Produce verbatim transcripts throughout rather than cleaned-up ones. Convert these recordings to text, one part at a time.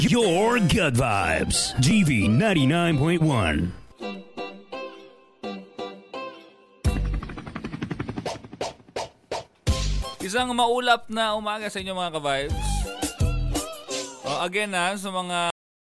Your Good Vibes, G V ninety-nine point one. Isang maulap na umaga sa inyo mga ka-vibes. Oh, again ha, sa mga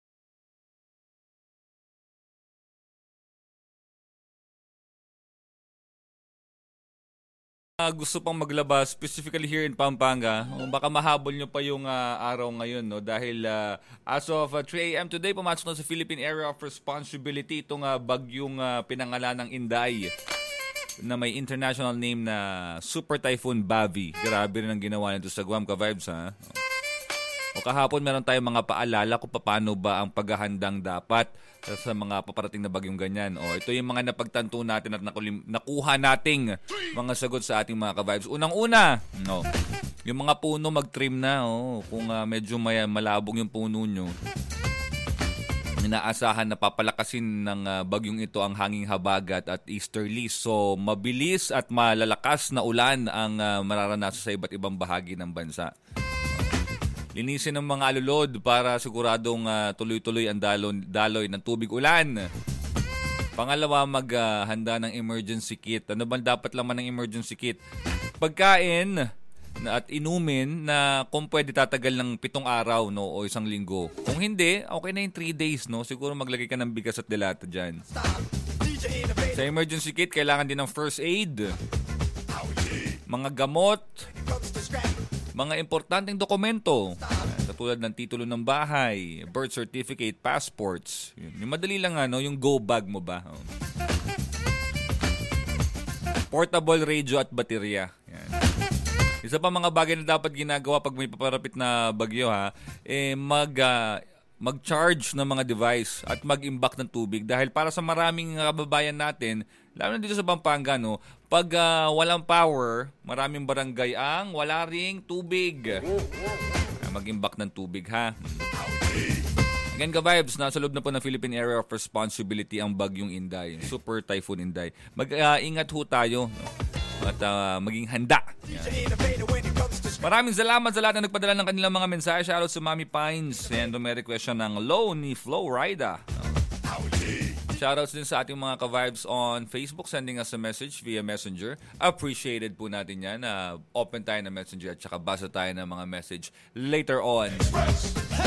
Uh, gusto pang maglabas, specifically here in Pampanga, o baka mahabol nyo pa yung uh, araw ngayon, no? Dahil uh, as of uh, three a.m. today, pumasok na sa Philippine Area of Responsibility itong uh, bagyong uh, pinangalan ng Inday na may international name na Super Typhoon Bavi. Grabe rin ang ginawa nito sa Guam, ka-vibes, ha? O kahapon meron tayong mga paalala kung paano ba ang paghahandang dapat sa mga paparating na bagyong ganyan. O ito yung mga napagtanto natin at nakulim, nakuha nating mga sagot sa ating mga ka-vibes. Unang-una, no, yung mga puno mag-trim na. O, kung uh, medyo may, malabong yung puno nyo, inaasahan na papalakasin ng uh, bagyong ito ang hanging habagat at easterly. So mabilis at malalakas na ulan ang uh, mararanasan sa iba't ibang bahagi ng bansa. Linisin ng mga alulod para siguradong uh, tuloy-tuloy ang daloy, daloy ng tubig ulan. Pangalawa, maghanda uh, ng emergency kit. Ano ba dapat laman ng emergency kit? Pagkain na at inumin na kung pwede tatagal ng pitong araw, no, o isang linggo. Kung hindi, okay na yung three days. No? Siguro maglagay ka ng bigas at delata dyan. Sa emergency kit, kailangan din ng first aid, mga gamot, mga importanteng dokumento, katulad ng titulo ng bahay, birth certificate, passports. Yung madali lang ano, yung go bag mo ba? Portable radio at baterya. Yan. Isa pa mga bagay na dapat ginagawa pag may paparapit na bagyo ha, eh mag uh, mag-charge ng mga device at mag-imbak ng tubig dahil para sa maraming kababayan natin, lalo na dito sa Pampanga, no, pag uh, walang power, maraming barangay ang wala ring tubig. Mag-imbak ng tubig, ha? Again, ka-vibes, nasa loob na po ng Philippine Area of Responsibility ang bagyong Inday, Super Typhoon Inday. Mag-ingat uh, ho tayo, no? At uh, maging handa. Yan. Maraming salamat sa lahat na nagpadala ng kanilang mga mensahe. Shoutout sa Mami Pines. And may request siya ng Low ni Flo Rida. Shoutouts din sa ating mga ka-vibes on Facebook, sending us a message via Messenger. Appreciated po natin yan. Uh, open tayo na Messenger at saka basa tayo ng mga message later on.